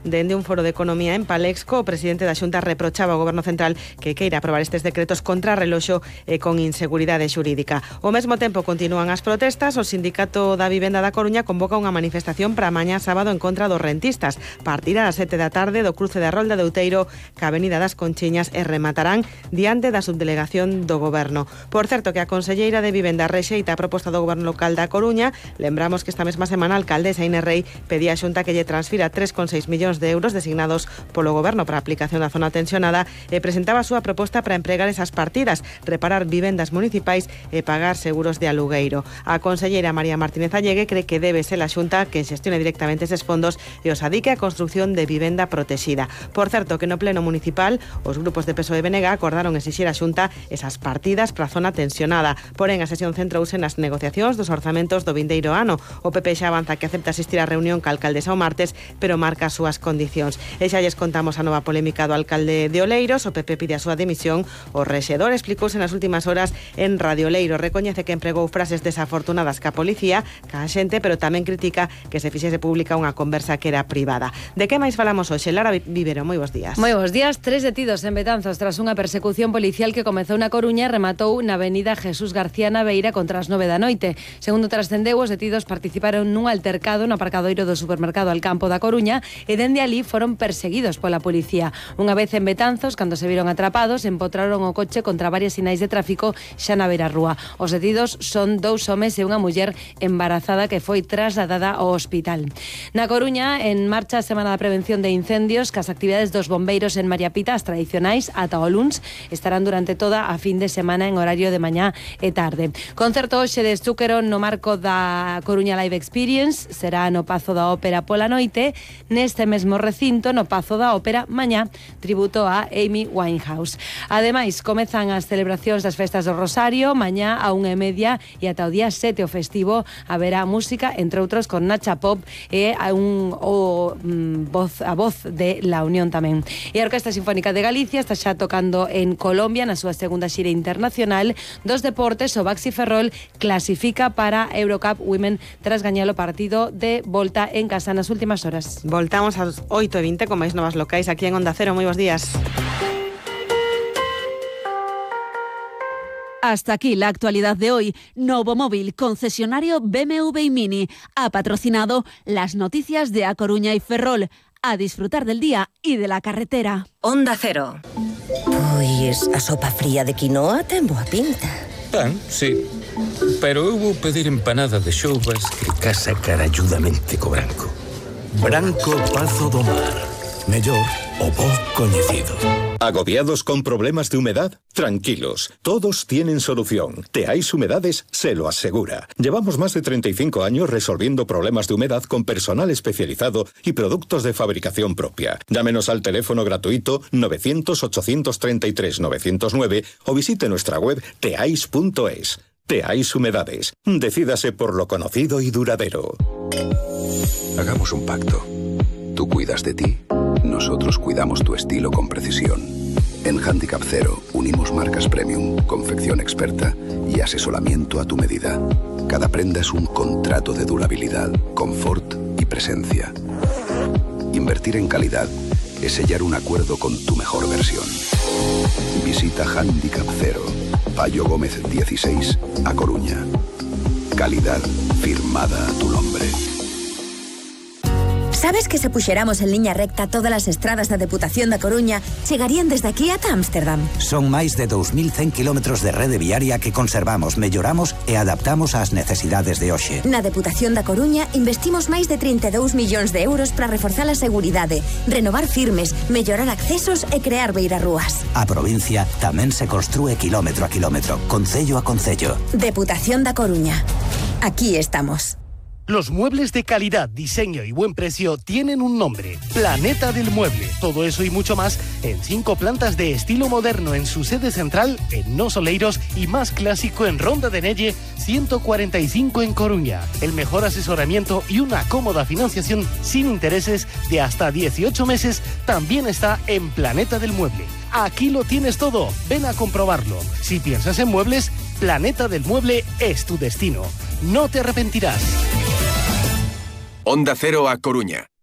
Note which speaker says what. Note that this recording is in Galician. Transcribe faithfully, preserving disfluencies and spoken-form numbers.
Speaker 1: dende un foro de economía en Palexco, o presidente da Xunta reprochaba ao Goberno Central que queira aprobar estes decretos contra reloxo e con inseguridade xurídica. Ao mesmo tempo continúan as protestas. O Sindicato da Vivenda da Coruña convoca unha manifestación para mañá sábado en contra dos rentistas. Partirá ás sete da tarde do cruce da Rolda de Outeiro ca Avenida das Conchiñas e rematarán diante da subdelegación do Goberno. Por certo, que a conselleira de Vivenda rexeita a proposta do Goberno local da Coruña. Lembramos que esta mesma semana a alcaldesa Inés Rei pedía a Xunta que lle transfira tres coma seis millóns de euros designados polo Goberno para a aplicación da zona tensionada e presentaba a súa proposta para empregar esas partidas, reparar vivendas municipais e pagar seguros de alugueiro. A conselleira María Martínez Allegue cree que debe ser a Xunta que xestione directamente eses fondos e os adique a construción de vivenda protexida. Por certo, que no pleno municipal os grupos de P S O E e B N G acordaron exixir a Xunta esas partidas para a zona tensionada. Porén, a sesión centrouse nas negociacións dos orzamentos do vindeiro ano. O P P xa avanza que acepta asistir á reunión ca alcaldesa o martes, pero marca as súas condicións. E xa lles contamos a nova polémica do alcalde de Oleiros. O P P pide a súa dimisión. O rexedor explicouse nas últimas horas en Radio Oleiro. Recoñece que empregou frases desafortunadas ca policía, ca xente, pero tamén critica que se fixese pública unha conversa que era privada. De que máis falamos hoxe? Lara Vivero, moi bons días.
Speaker 2: Moi bons días. Tres detidos en Betanzos tras unha persecución policial que comezou na Coruña e rematou na avenida Jesús García Naveira contra as nove da noite. Segundo trascendeu, os detidos participaron nun altercado no aparcadoiro do supermercado Alcampo da Coruña e dende ali foron perseguidos pola policía. Unha vez en Betanzos, cando se viron atrapados, empotraron o coche contra varias sinais de tráfico xa na beira rúa. Os detidos son dous homes e unha muller embarazada que foi trasladada ao hospital. Na Coruña, en marcha a Semana da Prevención de Incendios, que as actividades dos bombeiros en María Pita, as tradicionais, ata o luns, estarán durante toda a fin de semana en horario de mañá e tarde. Concerto hoxe de Zúquero no marco da Coruña Live Experience, será no Pazo da Ópera pola noite, neste mesmo recinto, no Pazo da Ópera, mañá, tributo a Amy Winehouse. Ademais, comezan as celebracións das festas do Rosario, mañá a unha e media e ata o día sete o festivo haberá música, entre outros, con Nacha Pop e a un o mm, voz a voz de La Unión tamén. E a Orquesta Sinfónica de Galicia está xa tocando en Colombia na súa segunda xira internacional. Dos deportes, o Baxi Ferrol clasifica para Eurocup Women tras gañar o partido de volta en casa nas últimas horas.
Speaker 1: Voltamos ás oito e vinte con máis novas locais aquí en Onda Cero. Moi bons días.
Speaker 3: Hasta aquí la actualidad de hoy. Novo Móvil, concesionario B M W y Mini, ha patrocinado las noticias de A Coruña y Ferrol. A disfrutar del día y de la carretera.
Speaker 4: Onda Cero. Pois a sopa fría de quinoa ten boa pinta.
Speaker 5: Tan, sí. Pero eu vou pedir empanada de xoubas que casa caralludamente co branco.
Speaker 6: Branco Pazo do Mar. Mellor o bo coñecido.
Speaker 7: ¿Agobiados con problemas de humedad? Tranquilos, todos tienen solución. Teais Humedades se lo asegura. Llevamos más de treinta y cinco años resolviendo problemas de humedad con personal especializado y productos de fabricación propia. Llámenos al teléfono gratuito novecientos, ochocientos treinta y tres, novecientos nueve o visite nuestra web teais punto es. Teais Humedades. Decídase por lo conocido y duradero.
Speaker 8: Hagamos un pacto. Tú cuidas de ti, nosotros cuidamos tu estilo con precisión. En Handicap Cero unimos marcas premium, confección experta y asesoramiento a tu medida. Cada prenda es un contrato de durabilidad, confort y presencia. Invertir en calidad es sellar un acuerdo con tu mejor versión. Visita Handicap Cero, Payo Gómez dieciséis, A Coruña. Calidad firmada a tu nombre.
Speaker 4: Sabes que se puxéramos en liña recta todas as estradas da Deputación da Coruña chegarían desde aquí ata Ámsterdam?
Speaker 9: Son máis de dous mil cen kilómetros de rede viaria que conservamos, melloramos e adaptamos ás necesidades de hoxe.
Speaker 4: Na Deputación da Coruña investimos máis de trinta e dous millóns de euros para reforzar a seguridade, renovar firmes, mellorar accesos e crear beirarrúas.
Speaker 9: A provincia tamén se construe kilómetro a kilómetro, concello a concello.
Speaker 4: Deputación da Coruña. Aquí estamos.
Speaker 10: Los muebles de calidad, diseño y buen precio tienen un nombre: Planeta del Mueble. Todo eso y mucho más en cinco plantas de estilo moderno en su sede central en Nos Oleiros y más clásico en Ronda de Nelle ciento cuarenta y cinco en Coruña. El mejor asesoramiento y una cómoda financiación sin intereses de hasta dieciocho meses también está en Planeta del Mueble. Aquí lo tienes todo, ven a comprobarlo. Si piensas en muebles, Planeta del Mueble es tu destino. No te arrepentirás.
Speaker 11: Onda Cero A Coruña.